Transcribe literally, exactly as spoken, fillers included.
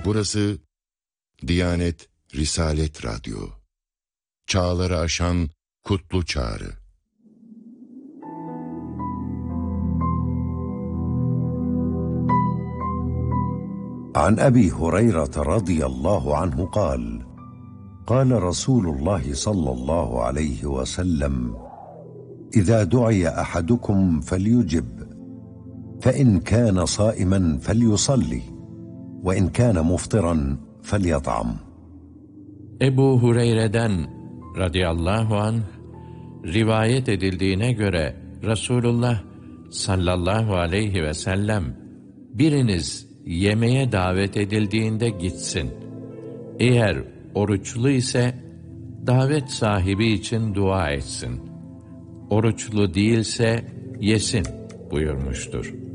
Burası Diyanet Risalet Radyo. Çağları aşan kutlu çağrı. عن أبي هريرة رضي الله عنه قال قال رسول الله صلى الله عليه وسلم إذا دعي أحدكم فليجب فإن كان صائما فليصلي وإن كان مفطرا فليطعم. Ebu Hureyre'den radıyallahu anh rivayet edildiğine göre Resulullah sallallahu aleyhi ve sellem biriniz yemeğe davet edildiğinde gitsin. Eğer oruçlu ise davet sahibi için dua etsin. Oruçlu değilse yesin buyurmuştur.